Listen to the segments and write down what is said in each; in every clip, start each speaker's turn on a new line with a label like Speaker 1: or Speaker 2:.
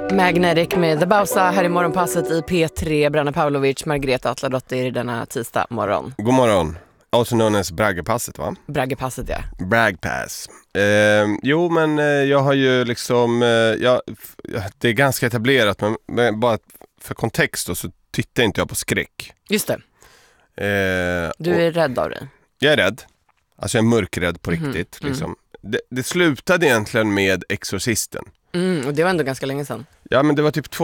Speaker 1: Magnetic med The Bausa här i morgonpasset i P3. Branna Pavlovic, Margareta Atladottir i denna tisdag morgon.
Speaker 2: God morgon. Also known as Braggepasset, va?
Speaker 1: Braggepasset, ja.
Speaker 2: Braggpass. Jo, men jag har ju liksom... det är ganska etablerat, men bara för kontext då, så tittar inte jag på skräck.
Speaker 1: Just det. Du är rädd av det?
Speaker 2: Jag är rädd. Alltså jag är mörkrädd på riktigt. Liksom. Det slutade egentligen med Exorcisten.
Speaker 1: Och det var ändå ganska länge sedan.
Speaker 2: Ja, men det var typ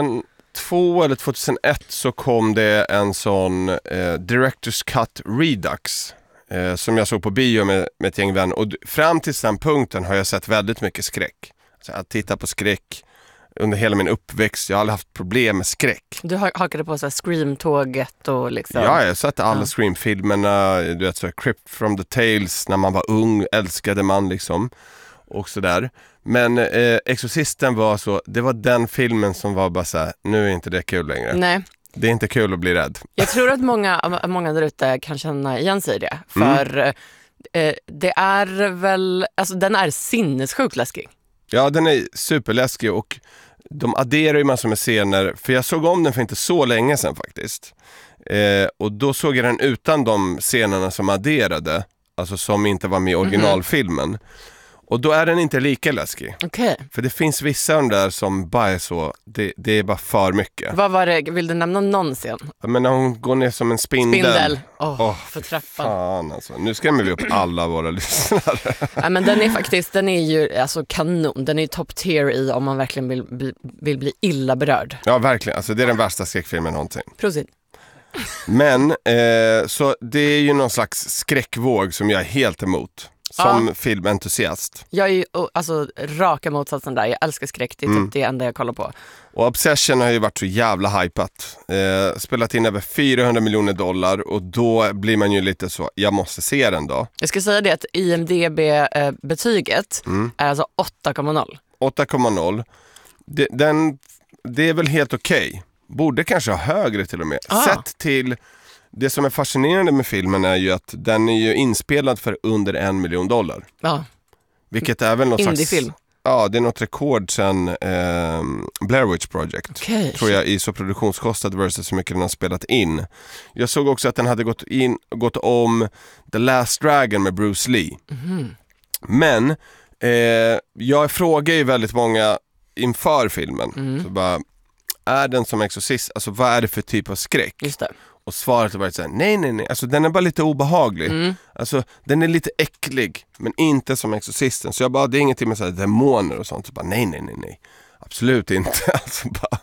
Speaker 2: 2002 eller 2001 så kom det en sån Director's Cut Redux som jag såg på bio med ett gäng vänner. Och fram till den punkten har jag sett väldigt mycket skräck. Alltså, att titta på skräck under hela min uppväxt. Jag har aldrig haft problem med skräck.
Speaker 1: Du hakade på så här Scream-tåget och liksom...
Speaker 2: Ja, jag har sett alla Scream-filmerna. Du vet, så Crypt from the Tales när man var ung, älskade man liksom. Och sådär. Men Exorcisten var så, det var den filmen som var bara så här, nu är inte det kul längre.
Speaker 1: Nej.
Speaker 2: Det är inte kul att bli rädd.
Speaker 1: Jag tror att många där ute kan känna igen sig i det. För det är väl, alltså den är sinnessjukt läskig.
Speaker 2: Ja, den är superläskig och de adderar ju massor med scener. För jag såg om den för inte så länge sedan faktiskt. Och då såg jag den utan de scenerna som adderade. Alltså som inte var med i originalfilmen. Och då är den inte lika läskig.
Speaker 1: Okej.
Speaker 2: För det finns vissa där som bara är så, det är bara för mycket.
Speaker 1: Vad var det? Vill du nämna någon scen?
Speaker 2: Men när hon går ner som en spindel.
Speaker 1: För trappan.
Speaker 2: Fan alltså. Nu skrämmer vi upp alla våra lyssnare.
Speaker 1: Ja, men den är ju alltså kanon. Den är ju top tier i om man verkligen vill bli illa berörd.
Speaker 2: Ja, verkligen. Alltså det är den värsta skräckfilmen någonsin.
Speaker 1: Prosit.
Speaker 2: Men, så det är ju någon slags skräckvåg som jag är helt emot. Som filmentusiast.
Speaker 1: Jag är ju alltså raka motsatsen där. Jag älskar skräck, det är typ det enda jag kollar på.
Speaker 2: Och Obsession har ju varit så jävla hypat. Spelat in över $400 miljoner och då blir man ju lite så, jag måste se den då.
Speaker 1: Jag ska säga det att IMDB-betyget är alltså 8,0.
Speaker 2: 8,0. Det är väl helt okej. Borde kanske ha högre till och med. Sett till... Det som är fascinerande med filmen är ju att den är ju inspelad för under $1 miljon.
Speaker 1: Ja.
Speaker 2: Vilket är väl något
Speaker 1: Indie-film.
Speaker 2: slags... Ja, det är något rekord sen Blair Witch Project.
Speaker 1: Okay.
Speaker 2: Tror jag, i så produktionskostnad versus hur mycket den har spelat in. Jag såg också att den hade gått om The Last Dragon med Bruce Lee. Men jag frågar ju väldigt många inför filmen. Så bara, är den som Exorcist? Alltså vad är det för typ av skräck?
Speaker 1: Just det.
Speaker 2: Och svaret har varit så här, nej. Alltså den är bara lite obehaglig. Alltså den är lite äcklig, men inte som Exorcisten. Så jag bara, det är ingenting med så här demoner och sånt. Så bara, nej. Absolut inte. Alltså bara...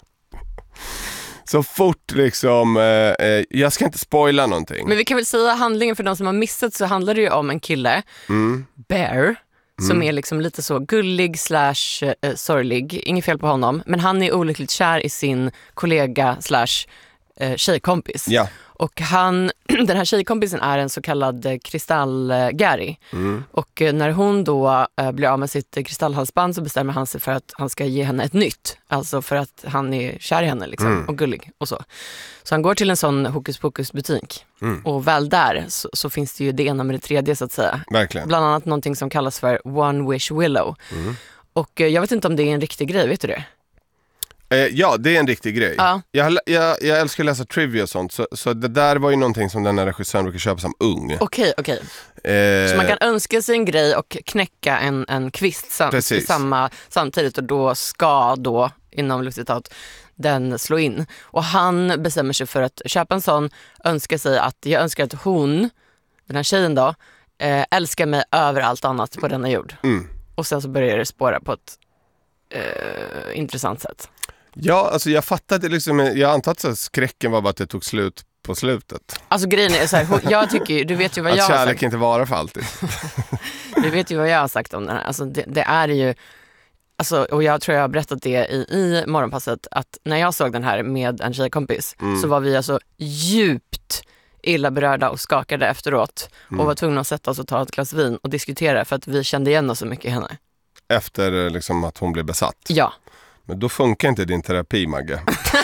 Speaker 2: Så fort liksom, jag ska inte spoila någonting.
Speaker 1: Men vi kan väl säga handlingen för de som har missat, så handlar det ju om en kille, Bear, som är liksom lite så gullig / sorglig. Inget fel på honom, men han är olyckligt kär i sin kollega / tjejkompis.
Speaker 2: Ja.
Speaker 1: Och den här tjejkompisen är en så kallad kristallgäri. Och när hon då blir av med sitt kristallhalsband så bestämmer han sig för att han ska ge henne ett nytt. Alltså för att han är kär i henne liksom, och gullig och så. Så han går till en sån hokus pokus butik. Och väl där så finns det ju det ena med det tredje så att säga.
Speaker 2: Verkligen.
Speaker 1: Bland annat någonting som kallas för One Wish Willow. Och jag vet inte om det är en riktig grej, vet du det?
Speaker 2: Ja, det är en riktig grej.
Speaker 1: Ja.
Speaker 2: Jag älskar att läsa trivia och sånt. Så det där var ju någonting som den här regissören brukar köpa som ung.
Speaker 1: Okej. Så man kan önska sig en grej och knäcka en kvist samtidigt. Och då ska inom luftcitat den slå in. Och han bestämmer sig för att köpa en sån. Jag önskar att hon, den här tjejen då, älskar mig över allt annat på denna jord. Och sen så börjar det spåra på ett intressant sätt.
Speaker 2: Ja, alltså jag fattade liksom, jag antar att skräcken var bara att det tog slut på slutet.
Speaker 1: Alltså grejen är så här, jag tycker, du vet ju vad jag har sagt.
Speaker 2: Att kärlek inte vara för alltid.
Speaker 1: Du vet ju vad jag har sagt om den här. Alltså det är ju, alltså, och jag tror jag har berättat det i morgonpasset, att när jag såg den här med en tjejkompis så var vi alltså djupt illa berörda och skakade efteråt och var tvungna att sätta oss och ta ett glas vin och diskutera för att vi kände igen oss så mycket i henne.
Speaker 2: Efter liksom att hon blev besatt?
Speaker 1: Ja.
Speaker 2: Men då funkar inte din terapi, Magge.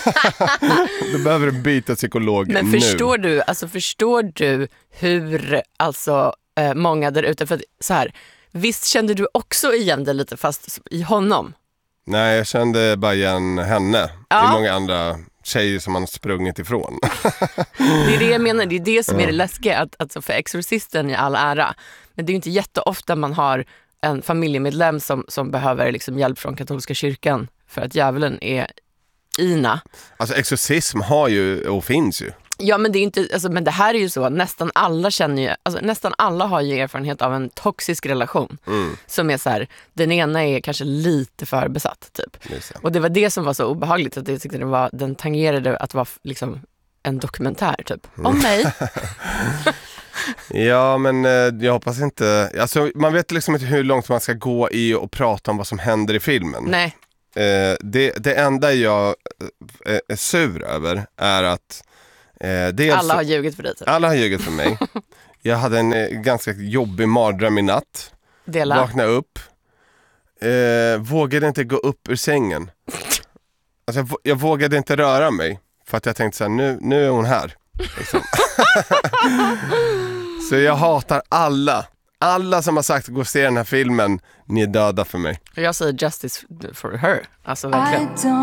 Speaker 2: Då behöver du byta psykolog nu.
Speaker 1: Men förstår du hur många där ute, för att, så här, visst kände du också igen det lite fast i honom?
Speaker 2: Nej, jag kände bara igen henne. Det är många andra tjejer som man har sprungit ifrån.
Speaker 1: Det är det jag menar, det är det som är det läskiga. Alltså för exorcisten i all ära. Men det är ju inte jätteofta man har en familjemedlem som behöver liksom hjälp från katolska kyrkan för att djävulen är ina.
Speaker 2: Alltså exorcism har ju och finns ju.
Speaker 1: Ja, men det är inte, alltså, men det här är ju så, nästan alla känner ju, alltså, nästan alla har ju erfarenhet av en toxisk relation som är så här, den ena är kanske lite för besatt typ. Och det var det som var så obehagligt, att jag tyckte den tangerade att vara liksom en dokumentär typ om mig.
Speaker 2: Ja, men jag hoppas inte, alltså man vet liksom inte hur långt man ska gå i och prata om vad som händer i filmen.
Speaker 1: Nej.
Speaker 2: Det enda jag är sur över är att
Speaker 1: alla har ljugit för dig typ.
Speaker 2: Alla har ljugit för mig. Jag hade en ganska jobbig mardröm i natt. Vakna upp. Vågade inte gå upp ur sängen. Alltså, jag vågade inte röra mig. För att jag tänkte så här, nu är hon här liksom. Så jag hatar alla som har sagt gå och se den här filmen. Ni är döda för mig.
Speaker 1: Jag säger justice for her. Alltså verkligen.